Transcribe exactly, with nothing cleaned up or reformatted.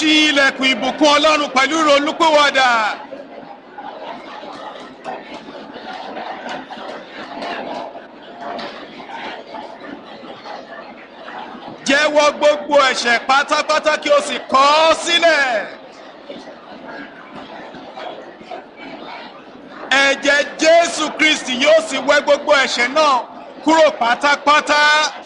ṣí ilẹ̀kùn ìbùkún Ọlọ́run pẹ̀lú ìrònúpìwàdà. Jẹ́wọ́ gbogbo ẹ̀ṣẹ̀ pátápátá kí o sì kọ̀ ọ́ sílẹ̀. Ẹ̀jẹ̀ Jésù Kristi yóò sì wẹ gbogbo ẹ̀ṣẹ̀ náà kúrò pátápátá.